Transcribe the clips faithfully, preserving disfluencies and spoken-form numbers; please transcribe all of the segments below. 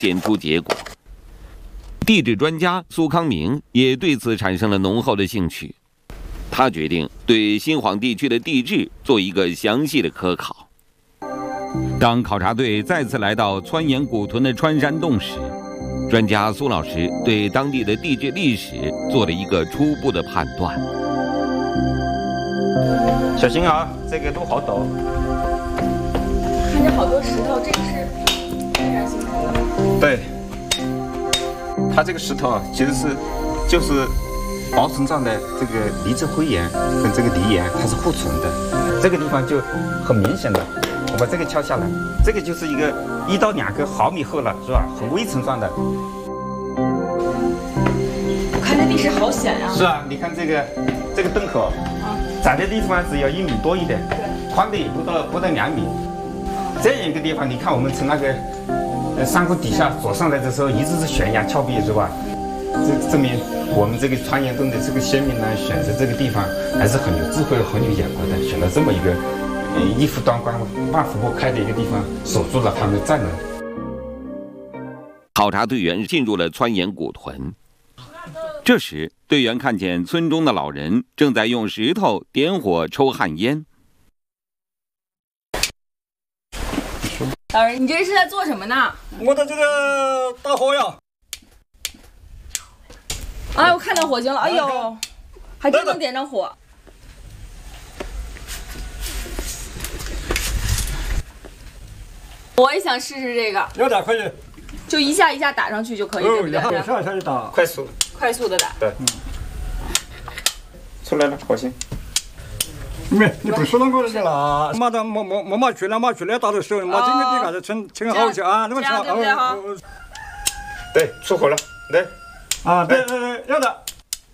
显出结果。地质专家苏康明也对此产生了浓厚的兴趣，他决定对新晃地区的地质做一个详细的科考。当考察队再次来到川岩古屯的穿山洞时，专家苏老师对当地的地质历史做了一个初步的判断。 小心啊，这个都好陡。 看着好多石头，这个是天然形成的。 对，它这个石头啊，其实是就是保存上的这个离子灰岩跟这个泥岩它是互存的。这个地方就很明显的，我把这个敲下来，这个就是一个一到两个毫米厚了，是吧？很微层状的。 我看这地势好险呀、啊。 是啊，你看这个这个洞口，啊，窄的地方只有一米多一点，对，宽的也不到不到两米。这样一个地方，你看我们从那个呃山谷底下走上来的时候，一直是悬崖峭壁，是吧？这证明我们这个川岩洞的这个先民呢，选择这个地方还是很有智慧、很有眼光的，选了这么一个呃一夫当关、万夫莫开的一个地方，守住了他们的战能。 考察队员进入了川岩古屯，这时队员看见村中的老人正在用石头点火抽旱烟。 老人，你这是在做什么呢？ 我的这个打火呀！ 哎，我看到火星了，哎呦，还真能点着火。我也想试试这个。 要打可以， 就一下一下打上去就可以，对不对？ 一下一下就打， 快速， 快速的打。 对，嗯，出来了，火星。 没，你不说那个去了，马上没没没马去了，马去了打的时候，马这个地方是称称好些啊，那么称哦。对，出火了，对， 啊，对对对，要的。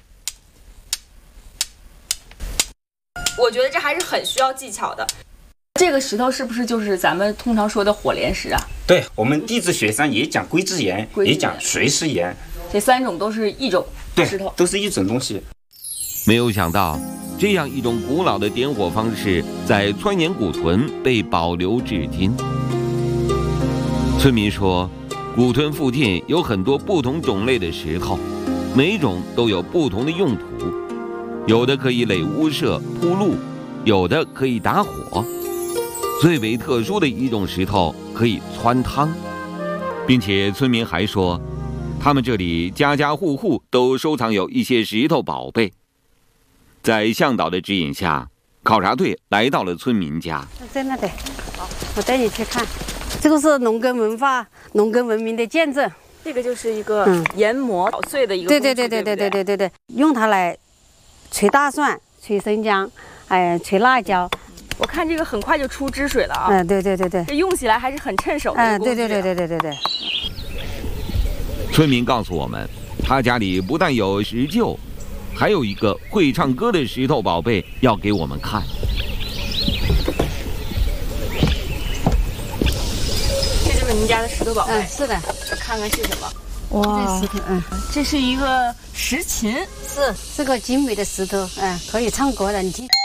我觉得这还是很需要技巧的。这个石头是不是就是咱们通常说的火莲石啊？ 对，我们地质学上也讲硅质岩，也讲水石岩， 这三种都是一种石头， 都是一种东西。 没有想到，这样一种古老的点火方式在川岩古屯被保留至今。村民说，古屯附近有很多不同种类的石头，每种都有不同的用途，有的可以垒屋舍铺路，有的可以打火，最为特殊的一种石头可以汆汤，并且村民还说，他们这里家家户户都收藏有一些石头宝贝。在向导的指引下，考察队来到了村民家。 在那里，我带你去看。这个是农耕文化、农耕文明的见证。 这个就是一个研磨捣碎的一个对对对对对对对对对，用它来捶大蒜、捶生姜，哎，捶辣椒。 我看这个很快就出汁水了啊！ 嗯，对对对对， 这用起来还是很趁手的。 嗯，对对对对对对对。 村民告诉我们，他家里不但有石臼，还有一个会唱歌的石头宝贝要给我们看。 这就是您家的石头宝贝。 嗯，是的。 看看是什么？ 哇，石头，嗯， 这是一个石琴， 是是个精美的石头，嗯，可以唱歌的，你听。